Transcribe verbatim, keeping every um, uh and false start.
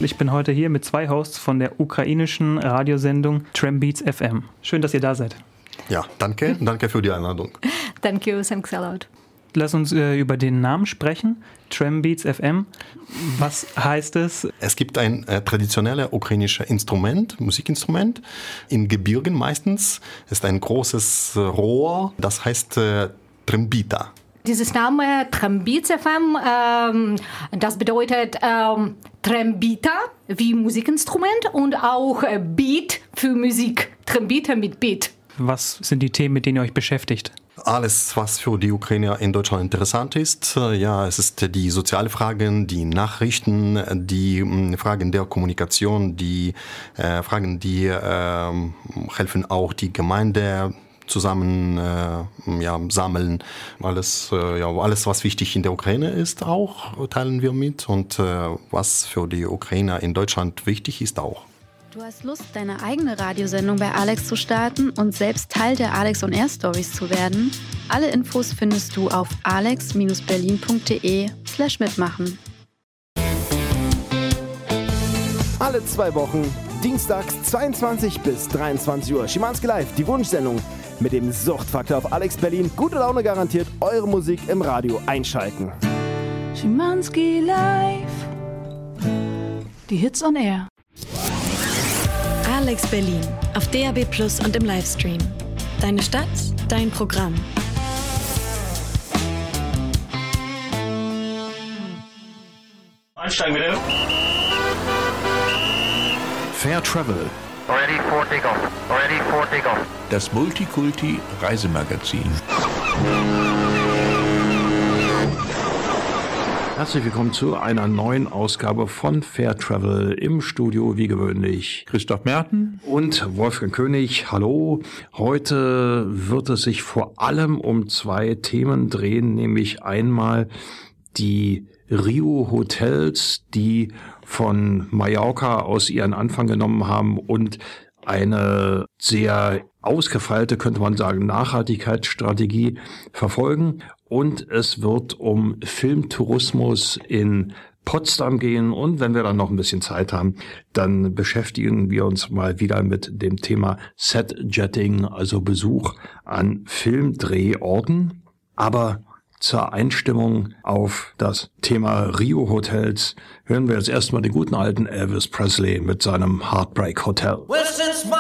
Ich bin heute hier mit zwei Hosts von der ukrainischen Radiosendung Trambeats F M. Schön, dass ihr da seid. Ja, danke. Danke für die Einladung. Thank you, thanks a lot. Lass uns äh, über den Namen sprechen. Trambeats F M. Was heißt es? Es gibt ein äh, traditionelles ukrainisches Instrument, Musikinstrument, in Gebirgen meistens. Es ist ein großes äh, Rohr, das heißt äh, Trambita. Dieses Name Trambeats F M, ähm, das bedeutet ähm, Trambita wie Musikinstrument und auch äh, Beat für Musik. Trambita mit Beat. Was sind die Themen, mit denen ihr euch beschäftigt? Alles, was für die Ukrainer in Deutschland interessant ist. Ja, es ist die sozialen Fragen, die Nachrichten, die mh, Fragen der Kommunikation, die äh, Fragen, die äh, helfen auch die Gemeinde zusammen äh, ja, sammeln. Alles, äh, ja, alles, was wichtig in der Ukraine ist, auch teilen wir mit. Und äh, was für die Ukrainer in Deutschland wichtig ist, auch. Du hast Lust, deine eigene Radiosendung bei Alex zu starten und selbst Teil der Alex on Air Stories zu werden? Alle Infos findest du auf alex berlin punkt de slash mitmachen. Alle zwei Wochen, dienstags zweiundzwanzig bis dreiundzwanzig Uhr. Schimanski Live, die Wunschsendung mit dem Suchtfaktor auf Alex Berlin. Gute Laune garantiert, eure Musik im Radio einschalten. Schimanski Live, die Hits on Air. Alex Berlin auf D A B Plus und im Livestream. Deine Stadt, dein Programm. Einsteigen bitte. Fair Travel. Ready for takeoff. Ready for takeoff. Das Multikulti-Reisemagazin. Herzlich willkommen zu einer neuen Ausgabe von Fair Travel. Im Studio wie gewöhnlich Christoph Merten und Wolfgang König. Hallo. Heute wird es sich vor allem um zwei Themen drehen, nämlich einmal die Rio Hotels, die von Mallorca aus ihren Anfang genommen haben und eine sehr ausgefeilte, könnte man sagen, Nachhaltigkeitsstrategie verfolgen. Und es wird um Filmtourismus in Potsdam gehen. Und wenn wir dann noch ein bisschen Zeit haben, dann beschäftigen wir uns mal wieder mit dem Thema Set-Jetting, also Besuch an Filmdrehorten. Aber zur Einstimmung auf das Thema Rio Hotels hören wir jetzt erstmal den guten alten Elvis Presley mit seinem Heartbreak Hotel. Well, since